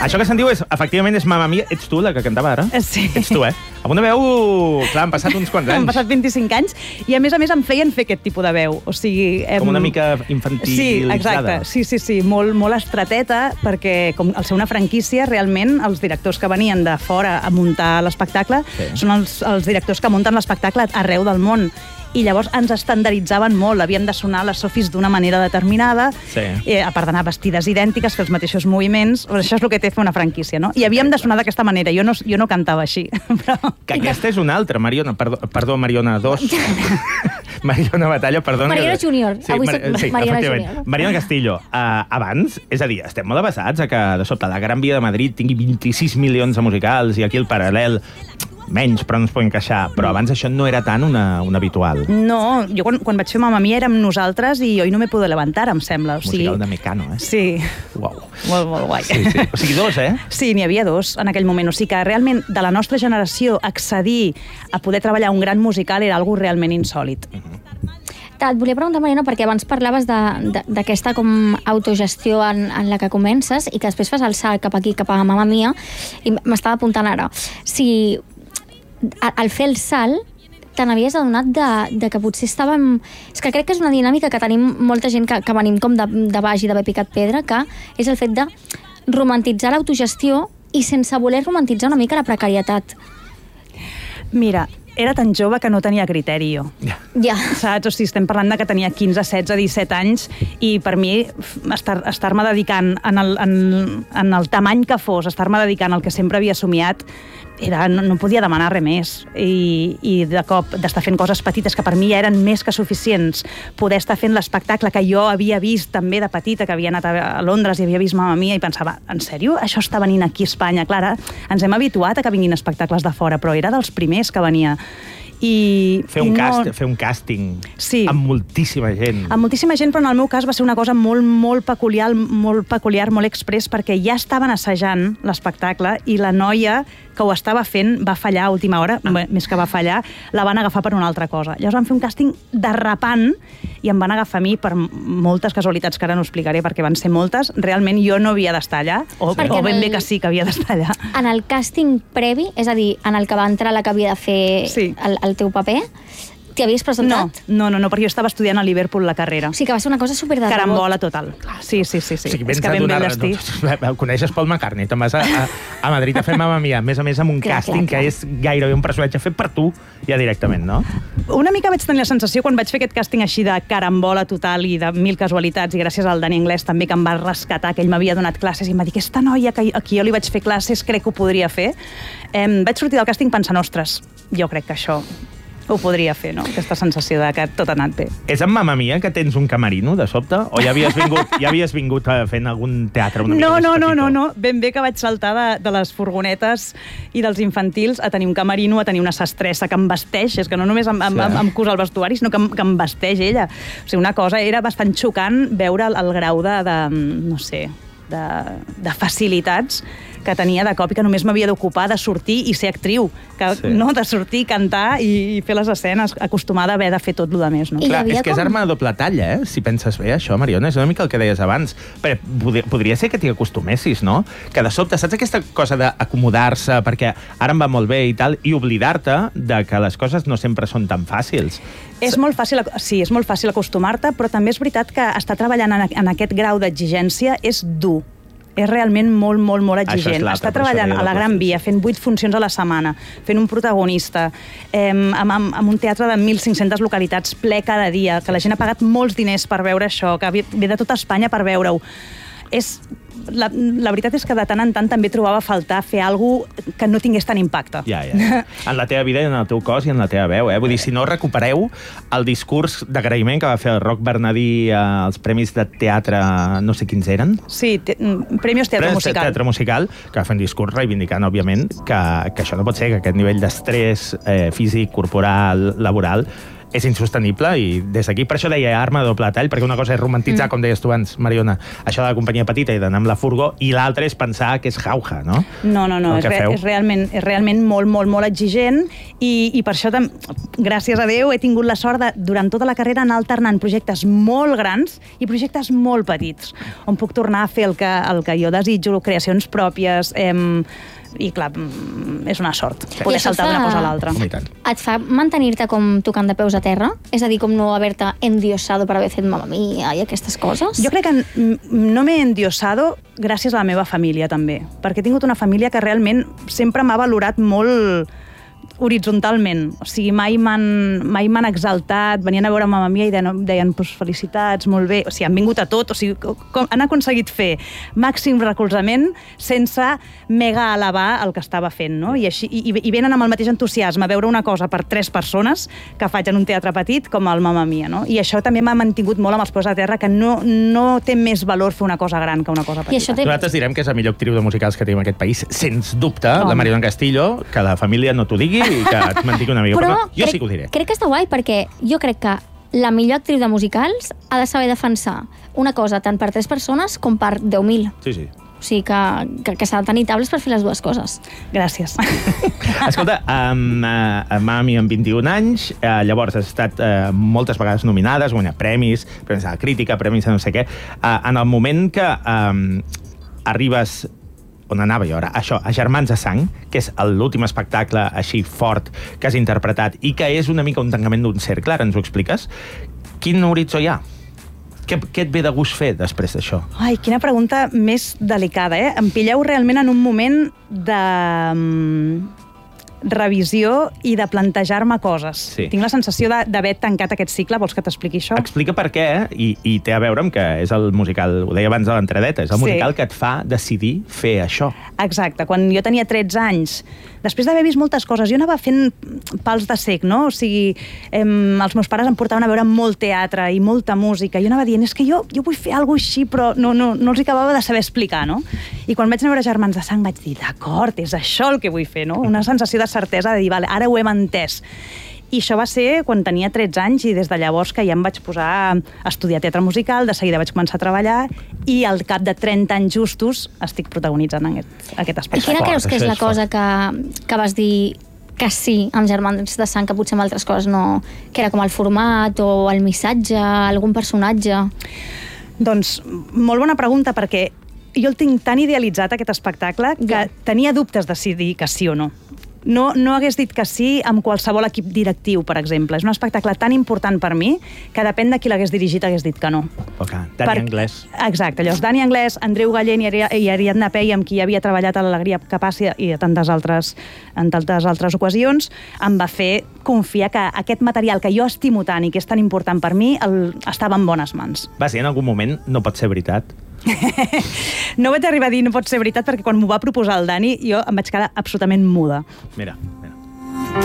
Això que se'n diu, efectivament, és Mamma Mia. Ets tu la que cantava ara? Sí. Ets tu, Amb una veu... Clar, han passat uns quants anys. Han passat 25 anys i, a més, em feien fer aquest tipus de veu. O sigui... Com una mica infantilitzada. Sí, exacte. Sí. Molt estreteta, perquè, com al ser una franquícia, realment, els directors que venien de fora a muntar l'espectacle són els directors que munten l'espectacle arreu del món. I llavors ens estandarditzaven molt. Havien de sonar les Sofis d'una manera determinada, a part d'anar vestides idèntiques, fer els mateixos moviments. Això és el que té fer una franquícia, no? I havíem de sonar d'aquesta manera. Jo no cantava així. Però... Que aquesta és una altra, Mariona. Perdó, Mariona 2. Mariona Batalla, perdona. Mariona Júnior. Avui soc Mariona Júnior. Mariona Castillo. Abans, és a dir, estem molt avasats a que de sobte la Gran Via de Madrid tingui 26 milions de musicals i aquí el Paral·lel menys, però no es poden queixar. Però abans això no era tant un habitual. No, jo quan vaig fer Mamma Mia érem nosaltres i Hoy no me puedo levantar, em sembla. Musical de Mecano, Sí. Uau. Molt guai. Sí. O sigui, dos, Sí, n'hi havia dos en aquell moment. O sigui que realment de la nostra generació accedir a poder treballar un gran musical era algo realment insòlit. Et volia preguntar, Mariona, perquè abans parlaves d'aquesta com autogestió en la que comences i que després fas el salt cap aquí, cap a Mamma Mia, i m'estava apuntant ara. Si al fer el salt te n'havies adonat de que potser estàvem... És que crec que és una dinàmica que tenim molta gent que venim com de baix i d'haver picat pedra, que és el fet de romantitzar l'autogestió i sense voler romantitzar una mica la precarietat. Mira, era tan jove que no tenia criteri, jo. Ja. Saps? O sigui, estem parlant de que tenia 15, 16, 17 anys i per mi estar-me dedicant en el tamany que fos, estar-me dedicant al que sempre havia somiat, no podia demanar res més. I de cop d'estar fent coses petites que per mi ja eren més que suficients, poder estar fent l'espectacle que jo havia vist també de petita, que havia anat a Londres i havia vist Mamma Mia i pensava, en sèrio? Això està venint aquí a Espanya? Clar, ens hem habituat a que vinguin espectacles de fora, però era dels primers que venia. Fer un càsting amb moltíssima gent. Amb moltíssima gent, però en el meu cas va ser una cosa molt peculiar, molt express, perquè ja estaven assajant l'espectacle i la noia que ho estava fent va fallar a última hora, més que va fallar, la van agafar per una altra cosa. Llavors van fer un càsting derrapant i em van agafar a mi per moltes casualitats que ara no explicaré perquè van ser moltes. Realment jo no havia d'estar allà, o ben bé que sí que havia d'estar allà. En el càsting previ, és a dir, en el que va entrar la que havia de fer el teu paper, t'hi havies presentat? No, perquè jo estava estudiant a Liverpool la carrera. O sigui que va ser una cosa super de rebot. Carambola total. Sí. O sigui, és que ben bé el destí. Coneixes Paul McCartney, te'n vas a Madrid a fer Mamma Mia, a més amb un càsting que és gairebé un personatge fet per tu, ja directament, no? Una mica vaig tenir la sensació quan vaig fer aquest càsting així de carambola total i de mil casualitats, i gràcies al Dani Anglès també, que em va rescatar, que ell m'havia donat classes i em va dir, aquesta noia que aquí jo li vaig fer classes crec que ho podria fer. Vaig sortir del càsting pensant, ostres, jo crec que això ho podria fer, no? Aquesta sensació de que tot ha anat bé. És amb Mamma Mia que tens un camerino, de sobte? O ja havies vingut fent algun teatre una mica més petitó? No. Ben bé que vaig saltar de les furgonetes i dels infantils a tenir un camerino, a tenir una sastressa que em vesteix, és que no només em cusa el vestuari, sinó que em vesteix ella. O sigui, una cosa era bastant xocant veure el grau de facilitats que tenia de cop i que només m'havia d'ocupar de sortir i ser actriu, de sortir, cantar i fer les escenes, acostumada a haver de fer tot el més. No? Clar, és que és arma de doble talla, si penses bé això, Mariona, és una mica el que deies abans. Però podria ser que t'hi acostumessis, no? Que de sobte, saps aquesta cosa d'acomodar-se, perquè ara em va molt bé i tal, i oblidar-te de que les coses no sempre són tan fàcils. És molt fàcil acostumar-te, però també és veritat que estar treballant en aquest grau d'exigència és dur. És realment molt exigent. Està treballant a la Gran Via, fent 8 funcions a la setmana, fent un protagonista, amb un teatre de 1.500 localitats ple cada dia, que la gent ha pagat molts diners per veure això, que ve de tota Espanya per veure-ho. La veritat és que de tant en tant també trobava a faltar fer alguna cosa que no tingués tant impacte. Ja. En la teva vida, en el teu cos i en la teva veu. Vull dir, si no recupereu el discurs d'agraïment que va fer el Roc Bernadí als Premis de Teatre, no sé quins eren. Sí, Premis Teatre Musical. Teatre Musical, que va fer un discurs reivindicant, òbviament, que això no pot ser, que aquest nivell d'estrès físic, corporal, laboral, és insostenible i des d'aquí, per això deia arma de doble tall, perquè una cosa és romantitzar, com deies tu abans, Mariona, això de la companyia petita i d'anar amb la furgó, i l'altra és pensar que és jauja, no? No, és realment molt exigent i per això, gràcies a Déu, he tingut la sort de, durant tota la carrera, anar alternant projectes molt grans i projectes molt petits, on puc tornar a fer el que jo desitjo, creacions pròpies, i clar, és una sort poder saltar d'una cosa a l'altra. Et fa mantenir-te com tocant de peus a terra? És a dir, com no haver-te endiosado per haver fet Mamma Mia i aquestes coses? Jo crec que no m'he endiosado gràcies a la meva família, també. Perquè he tingut una família que realment sempre m'ha valorat molt horitzontalment. O sigui, mai m'han exaltat, venien a veure Mamma Mia i deien pues, felicitats, molt bé. O sigui, han vingut a tot. O sigui, han aconseguit fer màxim recolzament sense mega elevar el que estava fent, no? I venen amb el mateix entusiasme a veure una cosa per 3 persones que faig en un teatre petit com el Mamma Mia, no? I això també m'ha mantingut molt amb els peus a terra, que no té més valor fer una cosa gran que una cosa petita. Nosaltres direm que és la millor actriu de musicals que tenim en aquest país, sens dubte, la Mariona Castillo, que la família no t'ho digui i que et mantingui una mica. Però jo sí que ho diré. Crec que està guai, perquè jo crec que la millor actriu de musicals ha de saber defensar una cosa tant per 3 persones com per 10.000. Sí. O sigui que s'ha de tenir tables per fer les dues coses. Gràcies. Escolta, Mamma Mia amb 21 anys, llavors has estat moltes vegades nominades, guanyat premis de la crítica, premis de no sé què. En el moment que arribes on anava jo ara, això, a Germans de Sang, que és l'últim espectacle així fort que has interpretat i que és una mica un tancament d'un cercle, ara ens ho expliques. Quin horitzó hi ha? Què et ve de gust fer després d'això? Ai, quina pregunta més delicada, eh? Em pilleu realment en un moment de revisió i de plantejar-me coses. Sí. Tinc la sensació d'haver tancat aquest cicle. Vols que t'expliqui això? Explica per què, i té a veure amb que és el musical, ho deia abans de l'entradeta, és el musical que et fa decidir fer això. Exacte. Quan jo tenia 13 anys, després d'haver vist moltes coses, jo anava fent pals de cec, no? O sigui, els meus pares em portaven a veure molt teatre i molta música, i jo anava dient, és que jo vull fer alguna cosa així, però no els acabava de saber explicar, no? I quan vaig anar a veure Germans de Sang vaig dir, d'acord, és això el que vull fer, no? Una sensació de certesa de dir, vale, ara ho hem entès. I això va ser quan tenia 13 anys i des de llavors que ja em vaig posar a estudiar teatre musical, de seguida vaig començar a treballar i al cap de 30 anys justos estic protagonitzant aquest espectacle. I quina creus que és la cosa que vas dir que sí amb Germans de Sang, que potser amb altres coses no... que era com el format o el missatge, algun personatge? Doncs molt bona pregunta, perquè jo el tinc tan idealitzat, aquest espectacle, que tenia dubtes de si dir que sí o no. No hagués dit que sí amb qualsevol equip directiu, per exemple. És un espectacle tan important per mi que depèn de qui l'hagués dirigit hagués dit que no. Dani Anglès. Exacte. Llavors, Dani Anglès, Andreu Gallent i Ariadna Pei, amb qui havia treballat a l'Alegria que passi i en tantes altres ocasions, em va fer confiar que aquest material que jo estimo tant i que és tan important per mi estava en bones mans. Vas dir en algun moment, no pot ser veritat? No vaig arribar a dir no pot ser veritat, perquè quan m'ho va proposar el Dani jo em vaig quedar absolutament muda. Mira.